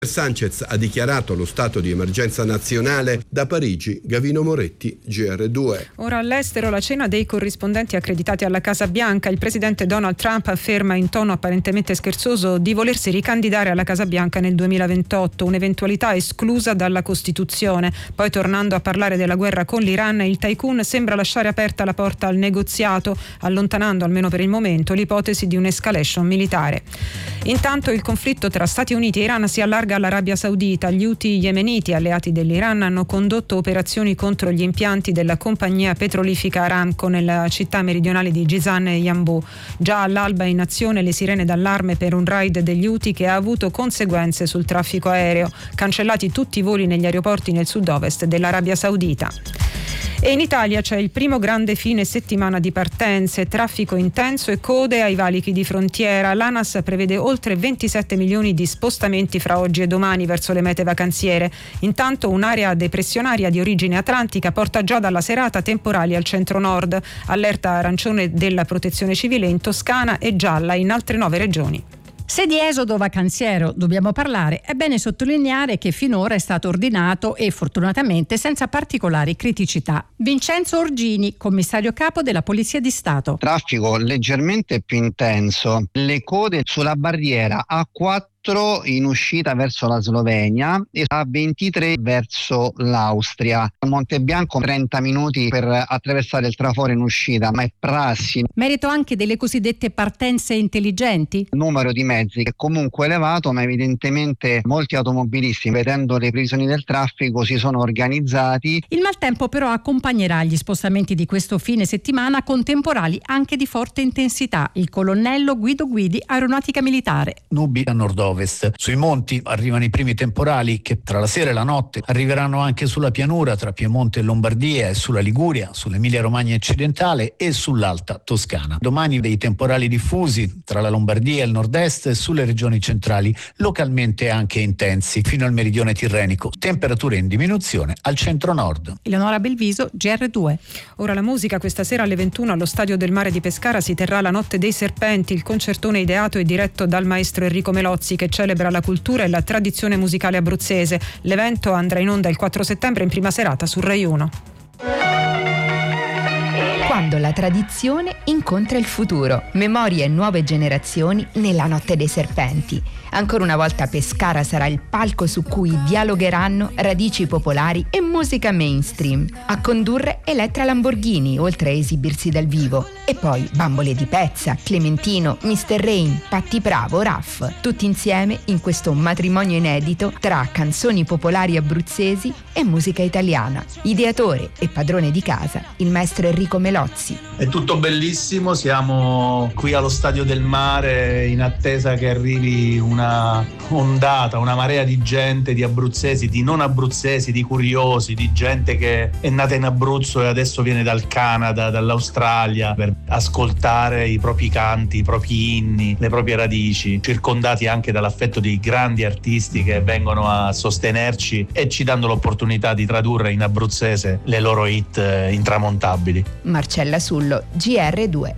Sanchez ha dichiarato lo stato di emergenza nazionale. Da Parigi, Gavino Moretti, GR2. Ora all'estero, la cena dei corrispondenti accreditati alla Casa Bianca. Il presidente Donald Trump afferma in tono apparentemente scherzoso di volersi ricandidare alla Casa Bianca nel 2028, un'eventualità esclusa dalla Costituzione. Poi, tornando a parlare della guerra con l'Iran, il tycoon sembra lasciare aperta la porta al negoziato, allontanando almeno per il momento l'ipotesi di un'escalation militare. Intanto il conflitto tra Stati Uniti e Iran si allarga all'Arabia Saudita. Gli Houthi yemeniti, alleati dell'Iran, hanno condotto operazioni contro gli impianti della compagnia petrolifera Aramco nella città meridionale di Jizan e Yanbu. Già all'alba in azione le sirene d'allarme per un raid degli Houthi che ha avuto conseguenze sul traffico aereo, cancellati tutti i voli negli aeroporti nel sud-ovest dell'Arabia Saudita. E in Italia c'è il primo grande fine settimana di partenze, traffico intenso e code ai valichi di frontiera. L'ANAS prevede oltre 27 milioni di spostamenti fra oggi e domani verso le mete vacanziere. Intanto un'area depressionaria di origine atlantica porta già dalla serata temporali al centro-nord. Allerta arancione della Protezione Civile in Toscana e gialla in altre 9 regioni. Se di esodo vacanziero dobbiamo parlare, è bene sottolineare che finora è stato ordinato e fortunatamente senza particolari criticità. Vincenzo Orgini, commissario capo della Polizia di Stato. Traffico leggermente più intenso, le code sulla barriera A4 in uscita verso la Slovenia e a 23 verso l'Austria. A Montebianco 30 minuti per attraversare il traforo in uscita, ma è prassi. Merito anche delle cosiddette partenze intelligenti? Il numero di mezzi è comunque elevato, ma evidentemente molti automobilisti, vedendo le previsioni del traffico, si sono organizzati. Il maltempo però accompagnerà gli spostamenti di questo fine settimana con temporali anche di forte intensità. Il colonnello Guido Guidi, Aeronautica Militare. Nubi a nord-ovest. Sui monti arrivano i primi temporali che tra la sera e la notte arriveranno anche sulla pianura tra Piemonte e Lombardia e sulla Liguria, sull'Emilia Romagna occidentale e sull'Alta Toscana. Domani dei temporali diffusi tra la Lombardia e il nord-est e sulle regioni centrali, localmente anche intensi fino al meridione tirrenico. Temperature in diminuzione al centro-nord. Eleonora Belviso, GR2. Ora la musica. Questa sera alle 21 allo Stadio del Mare di Pescara si terrà la Notte dei Serpenti, il concertone ideato e diretto dal maestro Enrico Melozzi, che celebra la cultura e la tradizione musicale abruzzese. L'evento andrà in onda il 4 settembre in prima serata su Rai 1. Quando la tradizione incontra il futuro. Memorie e nuove generazioni nella Notte dei Serpenti. Ancora una volta Pescara sarà il palco su cui dialogheranno radici popolari e musica mainstream. A condurre Elettra Lamborghini, oltre a esibirsi dal vivo. E poi Bambole di Pezza, Clementino, Mr. Rain, Patti Bravo, Raff. Tutti insieme in questo matrimonio inedito tra canzoni popolari abruzzesi e musica italiana. Ideatore e padrone di casa, il maestro Enrico Melozzi. È tutto bellissimo, siamo qui allo Stadio del Mare in attesa che arrivi una ondata, una marea di gente, di abruzzesi, di non abruzzesi, di curiosi, di gente che è nata in Abruzzo e adesso viene dal Canada, dall'Australia per ascoltare i propri canti, i propri inni, le proprie radici, circondati anche dall'affetto di grandi artisti che vengono a sostenerci e ci danno l'opportunità di tradurre in abruzzese le loro hit intramontabili. Marcella Sullo, GR2.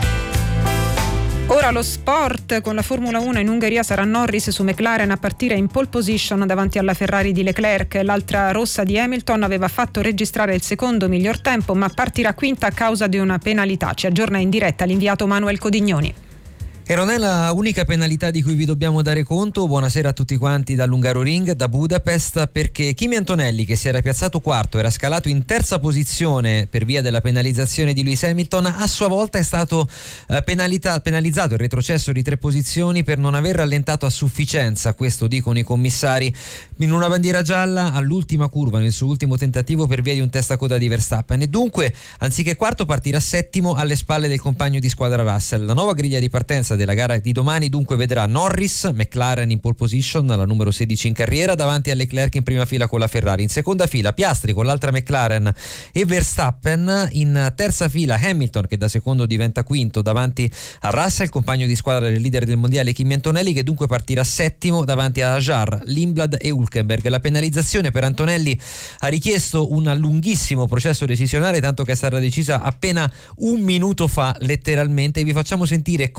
Ora lo sport. Con la Formula 1 in Ungheria sarà Norris su McLaren a partire in pole position davanti alla Ferrari di Leclerc. L'altra rossa di Hamilton aveva fatto registrare il secondo miglior tempo, ma partirà quinta a causa di una penalità. Ci aggiorna in diretta l'inviato Manuel Codignoni. E non è la unica penalità di cui vi dobbiamo dare conto. Buonasera a tutti quanti dall'Hungaroring, da Budapest, perché Kimi Antonelli, che si era piazzato quarto, era scalato in terza posizione per via della penalizzazione di Lewis Hamilton, a sua volta è stato penalizzato il retrocesso di 3 posizioni per non aver rallentato a sufficienza, questo dicono i commissari, in una bandiera gialla all'ultima curva nel suo ultimo tentativo per via di un testacoda di Verstappen, e dunque anziché quarto partirà settimo alle spalle del compagno di squadra Russell. La nuova griglia di partenza della gara di domani dunque vedrà Norris, McLaren in pole position, la numero 16 in carriera, davanti a Leclerc in prima fila con la Ferrari, in seconda fila Piastri con l'altra McLaren e Verstappen, in terza fila Hamilton che da secondo diventa quinto davanti a Russell, compagno di squadra del leader del mondiale Kimi Antonelli, che dunque partirà settimo davanti a Hajar, Lindblad e Hülkenberg. La penalizzazione per Antonelli ha richiesto un lunghissimo processo decisionale, tanto che è stata decisa appena un minuto fa letteralmente. Vi facciamo sentire cosa ha detto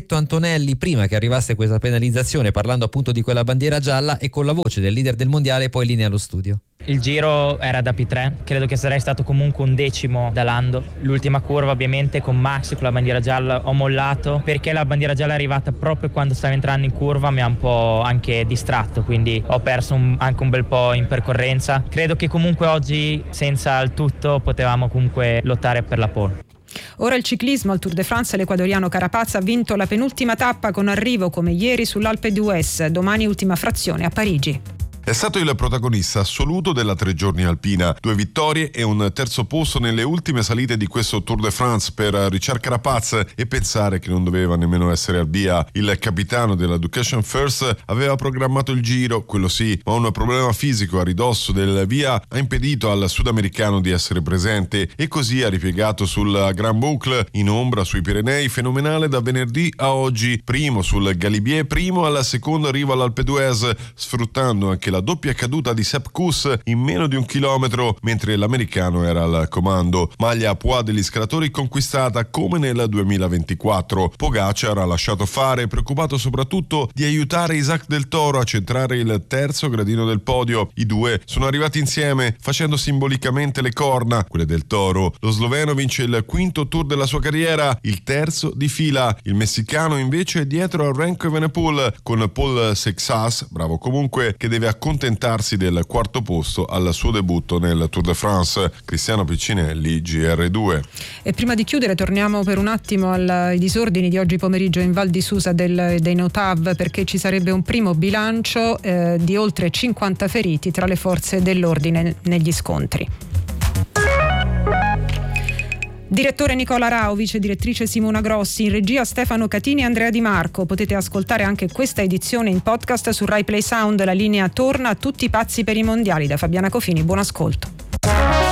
detto Antonelli prima che arrivasse questa penalizzazione, parlando appunto di quella bandiera gialla, e con la voce del leader del mondiale poi linea allo studio. Il giro era da P3, credo che sarei stato comunque 11° da Lando. L'ultima curva ovviamente con Max con la bandiera gialla ho mollato, perché la bandiera gialla è arrivata proprio quando stavo entrando in curva, mi ha un po' anche distratto, quindi ho perso anche un bel po' in percorrenza. Credo che comunque oggi senza il tutto potevamo comunque lottare per la pole. Ora il ciclismo. Al Tour de France l'ecuadoriano Carapaz ha vinto la penultima tappa con arrivo come ieri sull'Alpe d'Huez. Domani ultima frazione a Parigi. È stato il protagonista assoluto della 3 giorni alpina. 2 vittorie e un terzo posto nelle ultime salite di questo Tour de France per Richard Carapaz, e pensare che non doveva nemmeno essere al via. Il capitano della Education First aveva programmato il giro, quello sì, ma un problema fisico a ridosso del via ha impedito al sudamericano di essere presente, e così ha ripiegato sul Grand Boucle in ombra sui Pirenei, fenomenale da venerdì a oggi, primo sul Galibier, primo al secondo arrivo all'Alpe d'Huez, sfruttando anche la doppia caduta di Sepp Kuss in meno di 1 chilometro, mentre l'americano era al comando. Maglia a pois degli scalatori conquistata come nel 2024. Pogacar ha lasciato fare, preoccupato soprattutto di aiutare Isaac Del Toro a centrare il terzo gradino del podio. I due sono arrivati insieme, facendo simbolicamente le corna, quelle del Toro. Lo sloveno vince il 5° Tour della sua carriera, il terzo di fila. Il messicano invece è dietro a Remco Evenepoel, con Paul Seixas, bravo comunque, che deve accontentarsi del 4° posto al suo debutto nel Tour de France. Cristiano Piccinelli, GR2. E prima di chiudere torniamo per un attimo ai disordini di oggi pomeriggio in Val di Susa dei Notav, perché ci sarebbe un primo bilancio di oltre 50 feriti tra le forze dell'ordine negli scontri. Direttore Nicola Rao, vice direttrice Simona Grossi, in regia Stefano Catini e Andrea Di Marco. Potete ascoltare anche questa edizione in podcast su Rai Play Sound. La linea torna a tutti pazzi per i mondiali. Da Fabiana Cofini, buon ascolto. No,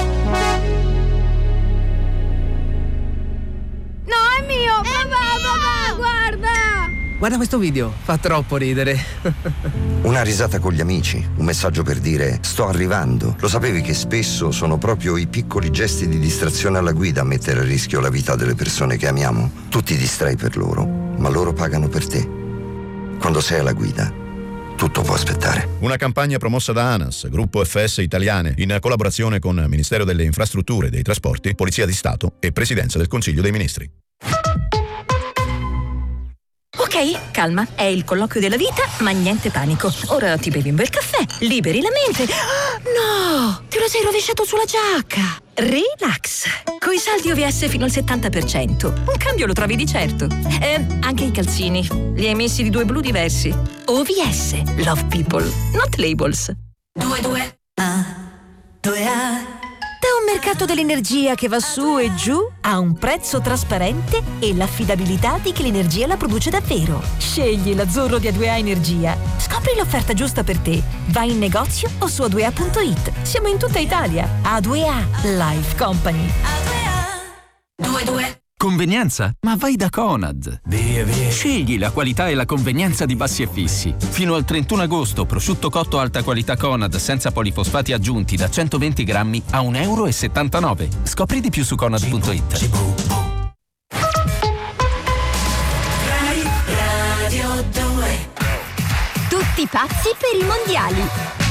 è mio! Papà, guarda! Guarda questo video, fa troppo ridere. Una risata con gli amici, un messaggio per dire sto arrivando. Lo sapevi che spesso sono proprio i piccoli gesti di distrazione alla guida a mettere a rischio la vita delle persone che amiamo? Tu ti distrai per loro, ma loro pagano per te. Quando sei alla guida, tutto può aspettare. Una campagna promossa da ANAS, Gruppo FS Italiane, in collaborazione con Ministero delle Infrastrutture e dei Trasporti, Polizia di Stato e Presidenza del Consiglio dei Ministri. Ok, calma, è il colloquio della vita, ma niente panico. Ora ti bevi un bel caffè, liberi la mente. No, te lo sei rovesciato sulla giacca. Relax. Coi saldi OVS fino al 70%. Un cambio lo trovi di certo. Anche i calzini. Li hai messi di 2 blu diversi. OVS. Love people, not labels. 2A. Da un mercato dell'energia che va su e giù a un prezzo trasparente e l'affidabilità di chi l'energia la produce davvero. Scegli l'azzurro di A2A Energia. Scopri l'offerta giusta per te. Vai in negozio o su a2a.it. Siamo in tutta Italia. A2A Life Company. A2A. 2. Convenienza? Ma vai da Conad. Scegli la qualità e la convenienza di Bassi e Fissi. Fino al 31 agosto prosciutto cotto alta qualità Conad senza polifosfati aggiunti da 120 grammi a €1,79. Scopri di più su conad.it. Radio 2. Tutti pazzi per i mondiali.